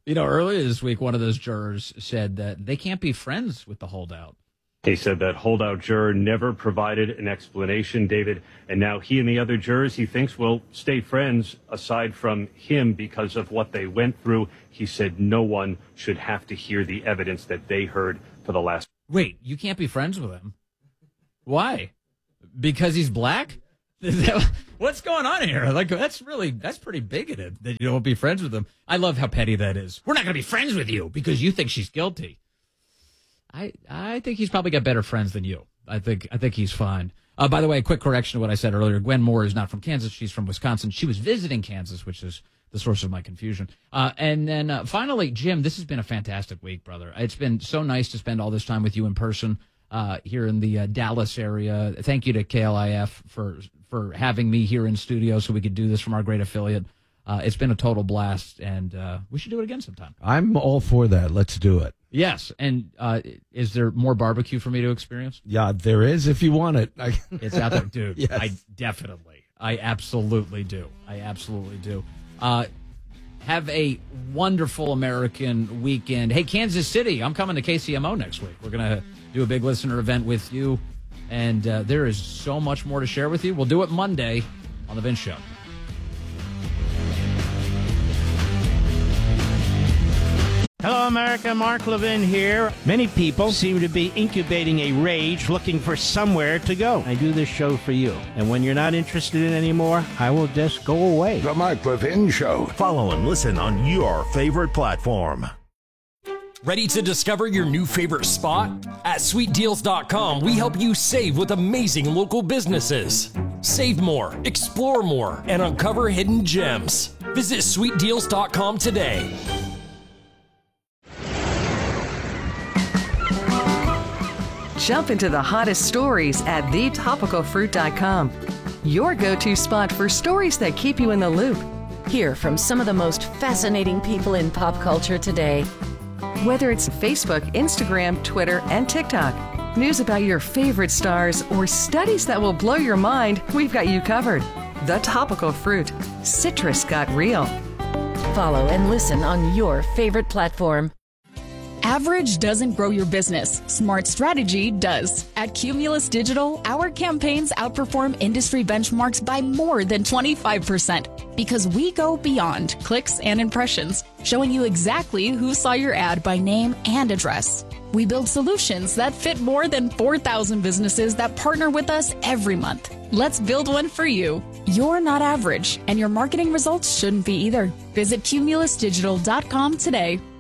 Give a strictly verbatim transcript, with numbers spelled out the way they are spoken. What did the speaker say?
You know, earlier this week, one of those jurors said that they can't be friends with the holdout. He said that holdout juror never provided an explanation, David, and now he and the other jurors he thinks will stay friends aside from him because of what they went through. He said no one should have to hear the evidence that they heard for the last. Wait, you can't be friends with him? Why? Because he's black? What's going on here? Like, that's really, that's pretty bigoted that you don't be friends with him. I love how petty that is. We're not going to be friends with you because you think she's guilty. I I think he's probably got better friends than you. I think I think he's fine. Uh, by the way, a quick correction to what I said earlier. Gwen Moore is not from Kansas. She's from Wisconsin. She was visiting Kansas, which is the source of my confusion. Uh, and then uh, finally, Jim, this has been a fantastic week, brother. It's been so nice to spend all this time with you in person uh, here in the uh, Dallas area. Thank you to K L I F for for having me here in studio so we could do this from our great affiliate. Uh, it's been a total blast, and uh, we should do it again sometime. I'm all for that. Let's do it. Yes, and uh, is there more barbecue for me to experience? Yeah, there is if you want it. It's out there, dude. Yes. I definitely, I absolutely do. I absolutely do. Uh, have a wonderful American weekend. Hey, Kansas City, I'm coming to K C M O next week. We're going to do a big listener event with you, and uh, there is so much more to share with you. We'll do it Monday on The Vince Show. Hello, America. Mark Levin here. Many people seem to be incubating a rage looking for somewhere to go. I do this show for you. And when you're not interested in it anymore, I will just go away. The Mark Levin Show. Follow and listen on your favorite platform. Ready to discover your new favorite spot? At sweet deals dot com, we help you save with amazing local businesses. Save more, explore more, and uncover hidden gems. Visit sweet deals dot com today. Jump into the hottest stories at the topical fruit dot com. Your go-to spot for stories that keep you in the loop. Hear from some of the most fascinating people in pop culture today. Whether it's Facebook, Instagram, Twitter, and TikTok, news about your favorite stars, or studies that will blow your mind, we've got you covered. The Topical Fruit. Citrus got real. Follow and listen on your favorite platform. Average doesn't grow your business. Smart strategy does. At Cumulus Digital, our campaigns outperform industry benchmarks by more than twenty-five percent because we go beyond clicks and impressions, showing you exactly who saw your ad by name and address. We build solutions that fit more than four thousand businesses that partner with us every month. Let's build one for you. You're not average, and your marketing results shouldn't be either. Visit cumulus digital dot com today.